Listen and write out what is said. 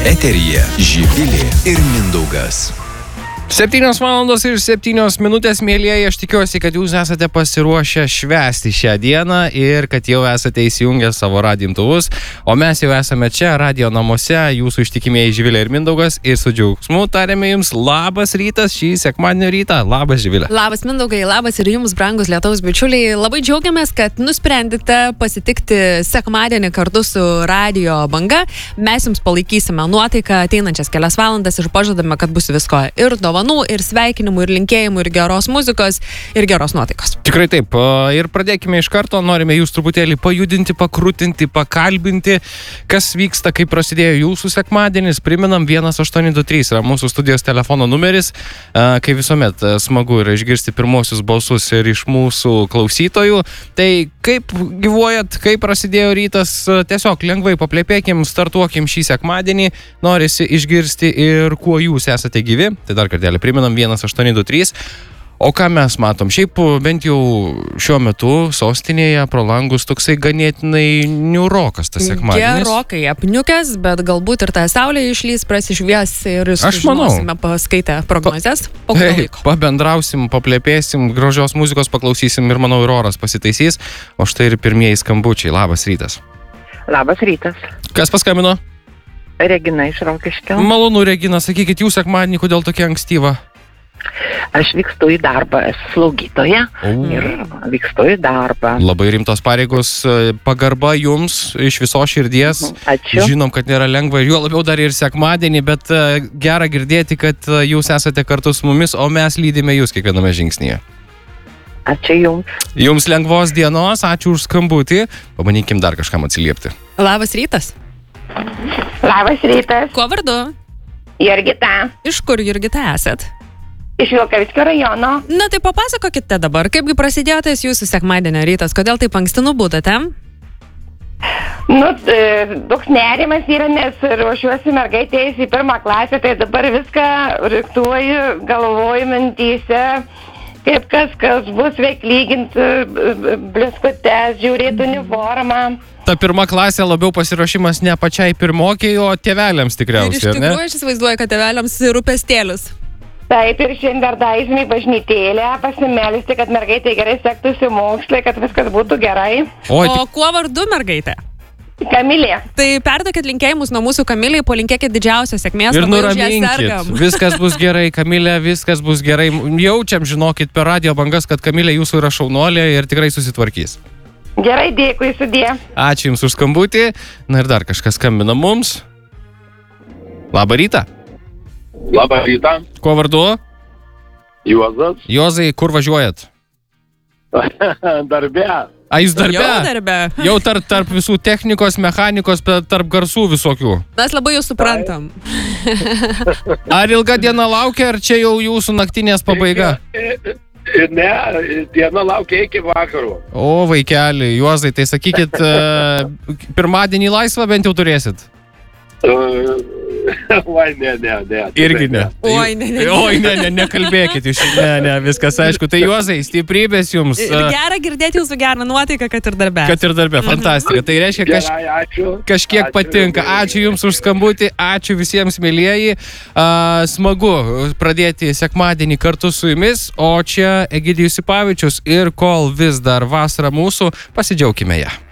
Eteryje Živilė ir Mindaugas. 7:07, mėlyjeji, aš tikiuosi, kad jūs esate pasiruošę švęsti šią dieną ir kad jau esate įsijungę savo radijo imtuvus, o mes jau esame čia, radijo namuose, jūsų ištikimieji Živilė ir Mindaugas, ir su džiaugsmu tarėme jums labas rytas šį sekmadienio rytą. Labas, Živilė. Labas, Mindaugai, labas ir jums, brangus lietaus bičiuliai. Labai džiaugiamės, kad nusprendėte pasitikti sekmadienį kartu su radijo banga. Mes jums palaikysime nuotaiką ateinančias kelias valandas ir pažadame, kad bus visko ir dovanų, ir sveikinimų, ir linkėjimų, ir geros muzikos, ir geros nuotaikos. Tikrai taip. Ir pradėkime iš karto. Norime jūs truputėlį pajudinti, pakrutinti, pakalbinti, kas vyksta, kai prasidėjo jūsų sekmadienis. Priminam, 1823 yra mūsų studijos telefono numeris. Kai visuomet smagu yra išgirsti pirmosius balsus ir iš mūsų klausytojų. Tai kaip gyvuojat, kaip prasidėjo rytas, tiesiog lengvai paplėpėkim, startuokim šį sekmadienį. Norisi išgirsti ir kuo jūs esate gyvi. Tai dar kartelį priminam, 1823. O ką mes matom? Šiaip bent jau šiuo metu sostinėje pro langus toksai ganėtinai niūrokas tas sekmadienis. Gerokai apniukęs, bet galbūt ir tą saulę išlys, prasišvies ir sužinosime paskaitę prognozes. Taip, pabendrausim, paplėpėsim, gražios muzikos paklausysim ir manau ir oras pasitaisys. O štai ir pirmieji skambučiai. Labas rytas. Labas rytas. Kas paskambino? Regina iš Rokiškio. Malonu, Regina, sakykit, jūs sekmadienį kodėl tokia ankstyva? Aš vykstu į darbą, esu slaugytoja ir vykstu į darbą. Labai rimtos pareigos, pagarba jums iš viso širdies. Ačiū. Žinom, kad nėra lengva ir juo labiau dar ir sekmadienį, bet gera girdėti, kad jūs esate kartu su mumis, o mes lydime jūs kiekviename žingsnyje. Ačiū jums. Jums lengvos dienos, ačiū už skambutį. Pabandykim dar kažkam atsiliepti. Labas rytas. Labas rytas. Kuo vardu? Jurgita. Iš kur, Jurgita, esat? Iš Vilkaviškio rajono. Na tai papasakokite dabar, kaipgi prasidėjo tas jūsų sekmadienio rytas, kodėl taip anksti nubudote? Toks nerimas yra, nes ruošiuosi mergaitės į 1 klasę, tai dabar viską riktuoju, galvoju mintyse, kaip kas bus, veik lyginti bliskutes, žiūrėti uniformą. Ta 1 klasė labiau pasiruošimas ne pačiai pirmokiai, o tėveliams tikriausiai, ir iš tikrųjų aš įsivaizduoju, kad tėveliams rūpestėlius. Taip, ir šiandien dar daisime į bažnytėlę, pasimelisti, kad mergaitė gerai sektųsi mokslai, kad viskas būtų gerai. O kuo vardu mergaitė? Kamilė. Tai perduokit linkėjimus nuo mūsų Kamilei, palinkėkit didžiausios sėkmės. Ir nuraminkit, viskas bus gerai, Kamilė, viskas bus gerai. Jaučiam, žinokit, per radijo bangas, kad Kamilė jūsų yra šaunolė ir tikrai susitvarkys. Gerai, dėkui, sudie. Ačiū jums už skambutį. Na ir dar kažkas skambina mums. Labą rytą. Labą rytą. Kuo vardu? Juozas. Juozai, kur važiuojat? Darbe. A, jūs darbe? Jau darbe. Jau tarp visų technikos, mechanikos, tarp garsų visokių. Mes labai jūs suprantam. Ar ilga diena laukia, ar čia jau jūsų naktinės pabaiga? Ne, diena laukia iki vakaro. O, vaikeli, Juozai, tai sakykit, pirmadienį laisvą bent jau turėsit? Oi, ne. Irgi ne. Oi, ne. Nekalbėkit iš. Ne, viskas aišku. Tai Juozai, stiprybės jums. Gera girdėti jūsų gerą nuotaiką, kad ir darbe. Kad ir darbe, fantastika. Tai reiškia, kažkiek patinka. Ačiū jums už skambutį, ačiū visiems mėlyjeji. Smagu pradėti sekmadienį kartu su jumis, o čia Egidijus Sipavičius ir kol vis dar vasara mūsų, pasidžiaukime ją.